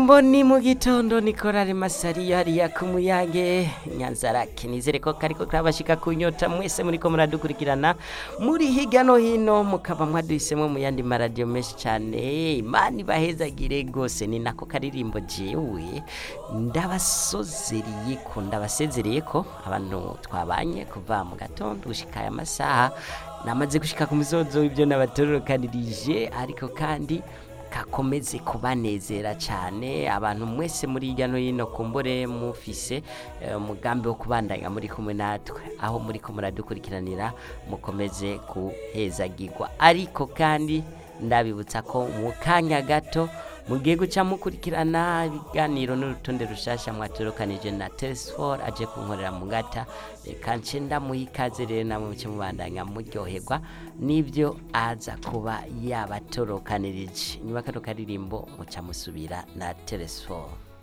akaririmbo ni mu gitondo ni korari Masariyo hariya ku Muyange Nyanzarake. Nizere ko kariko kabashika kunyota mwese muriko muradukurikirana muri hirya no hino, mukaba mwaduhisemo mu yandi maradiyo menshi cyane. Imana ibahezagire gose. Ni nako karirimbo jewe ndabasezereye ko abantu twabanye kuva mu gatondo gushika aya masaha namaze gushika ku misozo ibyo nabatororokanirije, ariko kandi kakomeze kubanezera cyane abantu mwese muri hirya no hino, kumbure mufise umugambi wo kubandanya muri kumwe natwe aho muri ko muradukurikiranira, mukomeze kuhezagirwa. Ariko kandi ndabibutsa ko mu kanya gato mugiye guca mukurikirana ibiganiro n'urutonde rushasha mwatorokanije na Telesfor aje kunkorera mu ngata. Reka nce ndamuhikaze rero namwe muce mubandanya muryoherwa n'ibyo aza kuba yabatorokanirije. Nyuma kano karirimbo muca musubira na Telesfor.